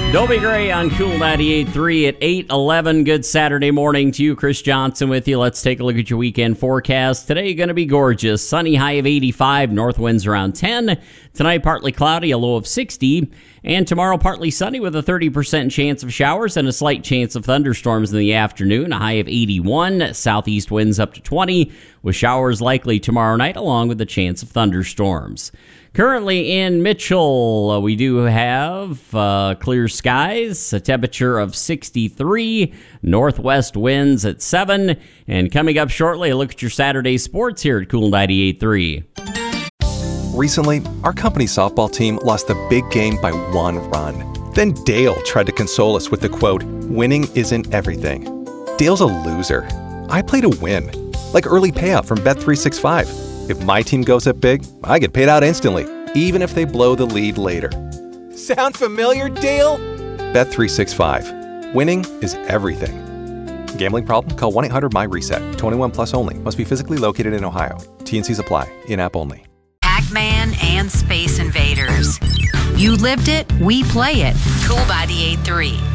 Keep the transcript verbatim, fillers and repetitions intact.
Dobie Gray on Cool ninety-eight point three at eight eleven. Good Saturday morning to you. Chris Johnson with you. Let's take a look at your weekend forecast. Today, going to be gorgeous. Sunny, high of eighty-five. North winds around ten. Tonight, partly cloudy, a low of sixty. And tomorrow, partly sunny with a thirty percent chance of showers and a slight chance of thunderstorms in the afternoon. A high of eighty-one. Southeast winds up to twenty, with showers likely tomorrow night, along with a chance of thunderstorms. Currently in Mitchell, uh, we do have uh, clear skies, a temperature of sixty-three, northwest winds at seven, and coming up shortly, a look at your Saturday sports here at Cool ninety-eight point three. Recently, our company's softball team lost the big game by one run. Then Dale tried to console us with the quote, "Winning isn't everything." Dale's a loser. I play to win, like early payout from Bet three sixty-five. If my team goes up big, I get paid out instantly, even if they blow the lead later. Sound familiar, Dale? Bet three sixty-five. Winning is everything. Gambling problem? Call one eight hundred my reset. twenty-one plus only. Must be physically located in Ohio. T and Cs apply. In-app only. Pac-Man and Space Invaders. You lived it, we play it. Cool ninety-eight point three.